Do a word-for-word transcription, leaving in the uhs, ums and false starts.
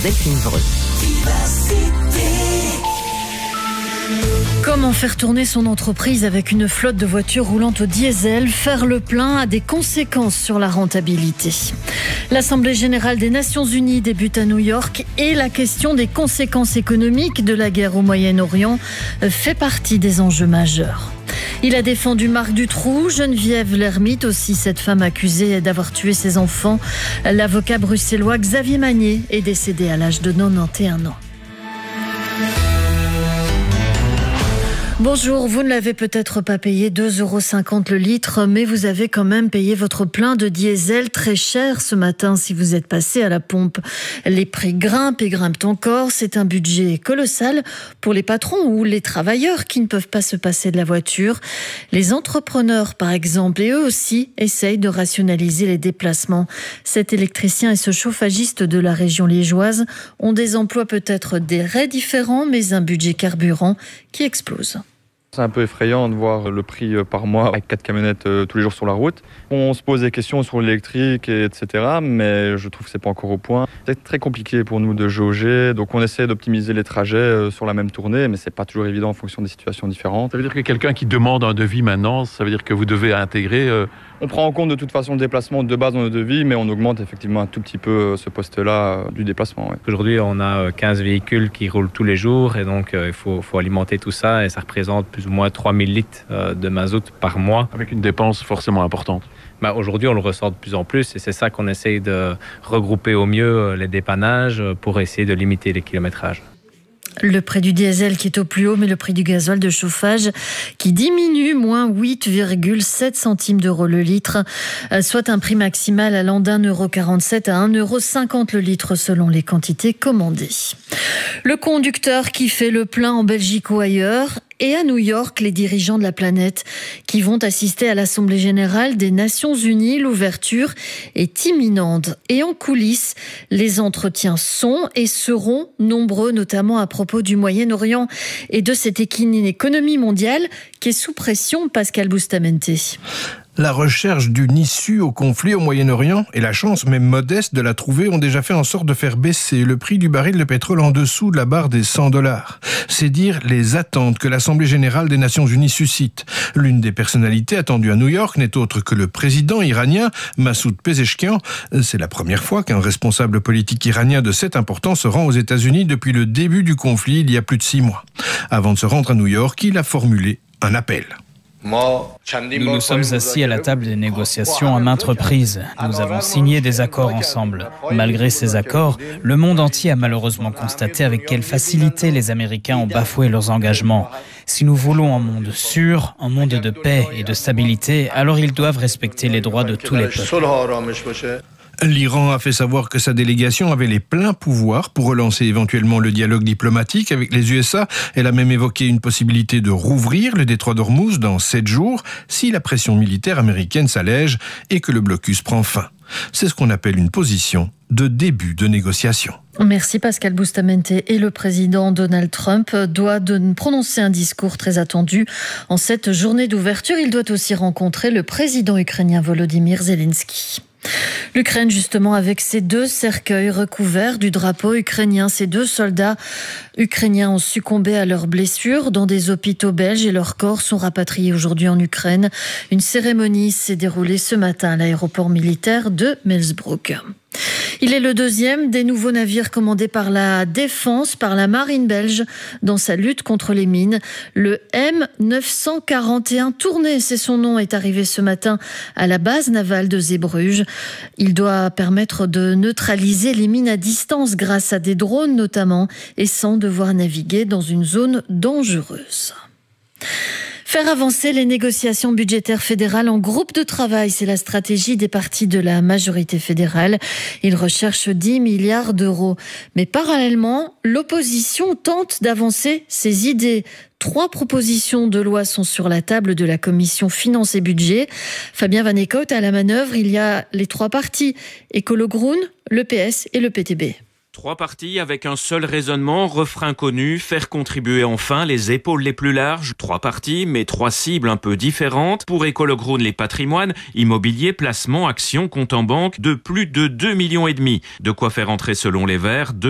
Delphine Vreux. Comment faire tourner son entreprise avec une flotte de voitures roulant au diesel? Faire le plein a des conséquences sur la rentabilité. L'Assemblée générale des Nations unies débute à New York et la question des conséquences économiques de la guerre au Moyen-Orient fait partie des enjeux majeurs. Il a défendu Marc Dutroux, Geneviève l'ermite, aussi cette femme accusée d'avoir tué ses enfants. L'avocat bruxellois Xavier Magnier est décédé à l'âge de quatre-vingt-onze ans. Bonjour, vous ne l'avez peut-être pas payé deux euros cinquante le litre, mais vous avez quand même payé votre plein de diesel très cher ce matin si vous êtes passé à la pompe. Les prix grimpent et grimpent encore, c'est un budget colossal pour les patrons ou les travailleurs qui ne peuvent pas se passer de la voiture. Les entrepreneurs par exemple, et eux aussi, essayent de rationaliser les déplacements. Cet électricien et ce chauffagiste de la région liégeoise ont des emplois peut-être des raies différents, mais un budget carburant qui explose. C'est un peu effrayant de voir le prix par mois avec quatre camionnettes tous les jours sur la route. On se pose des questions sur l'électrique, et cetera. Mais je trouve que c'est pas encore au point. C'est très compliqué pour nous de jauger. Donc on essaie d'optimiser les trajets sur la même tournée, mais c'est pas toujours évident en fonction des situations différentes. Ça veut dire que quelqu'un qui demande un devis maintenant, ça veut dire que vous devez intégrer... Euh... On prend en compte de toute façon le déplacement de base dans nos devis, mais on augmente effectivement un tout petit peu ce poste-là du déplacement. Ouais. Aujourd'hui, on a quinze véhicules qui roulent tous les jours et donc il faut, faut alimenter tout ça et ça représente plus ou moins trois mille litres de mazout par mois. Avec une dépense forcément importante. Bah, aujourd'hui, on le ressent de plus en plus et c'est ça qu'on essaye de regrouper au mieux les dépannages pour essayer de limiter les kilométrages. Le prix du diesel qui est au plus haut, mais le prix du gasoil de chauffage qui diminue, moins huit virgule sept centimes d'euros le litre, soit un prix maximal allant d'un euro quarante-sept à un euro cinquante le litre selon les quantités commandées. Le conducteur qui fait le plein en Belgique ou ailleurs, et à New York, les dirigeants de la planète qui vont assister à l'Assemblée générale des Nations unies. L'ouverture est imminente. Et en coulisses, les entretiens sont et seront nombreux, notamment à propos du Moyen-Orient et de cette économie mondiale qui est sous pression. Pascal Boustamente. La recherche d'une issue au conflit au Moyen-Orient et la chance, même modeste, de la trouver ont déjà fait en sorte de faire baisser le prix du baril de pétrole en dessous de la barre des cent dollars. C'est dire les attentes que l'Assemblée générale des Nations unies suscite. L'une des personnalités attendues à New York n'est autre que le président iranien Massoud Pezeshkian. C'est la première fois qu'un responsable politique iranien de cette importance se rend aux États-Unis depuis le début du conflit il y a plus de six mois. Avant de se rendre à New York, il a formulé un appel. Nous nous sommes assis à la table des négociations à maintes reprises. Nous avons signé des accords ensemble. Malgré ces accords, le monde entier a malheureusement constaté avec quelle facilité les Américains ont bafoué leurs engagements. Si nous voulons un monde sûr, un monde de paix et de stabilité, alors ils doivent respecter les droits de tous les peuples. L'Iran a fait savoir que sa délégation avait les pleins pouvoirs pour relancer éventuellement le dialogue diplomatique avec les U S A. Elle a même évoqué une possibilité de rouvrir le détroit d'Ormuz dans sept jours si la pression militaire américaine s'allège et que le blocus prend fin. C'est ce qu'on appelle une position de début de négociation. Merci Pascal Boustamente. Et le président Donald Trump doit de prononcer un discours très attendu en cette journée d'ouverture. Il doit aussi rencontrer le président ukrainien Volodymyr Zelensky. L'Ukraine, justement, avec ses deux cercueils recouverts du drapeau ukrainien. Ces deux soldats ukrainiens ont succombé à leurs blessures dans des hôpitaux belges et leurs corps sont rapatriés aujourd'hui en Ukraine. Une cérémonie s'est déroulée ce matin à l'aéroport militaire de Melsbrook. Il est le deuxième des nouveaux navires commandés par la Défense, par la marine belge, dans sa lutte contre les mines. Le M neuf cent quarante et un Tournai, c'est son nom, est arrivé ce matin à la base navale de Zeebruges. Il doit permettre de neutraliser les mines à distance grâce à des drones notamment et sans devoir naviguer dans une zone dangereuse. Faire avancer les négociations budgétaires fédérales en groupe de travail, c'est la stratégie des partis de la majorité fédérale. Ils recherchent dix milliards d'euros. Mais parallèlement, l'opposition tente d'avancer ses idées. Trois propositions de loi sont sur la table de la commission Finances et Budget. Fabien Van Eekhout, à la manœuvre, il y a les trois partis, Ecolo Groen, le P S et le P T B. Trois partis avec un seul raisonnement, refrain connu, faire contribuer enfin les épaules les plus larges. Trois partis, mais trois cibles un peu différentes. Pour Ecolo Groen, les patrimoines, immobilier, placement, actions, compte en banque de plus de deux millions et demi. De quoi faire entrer selon les Verts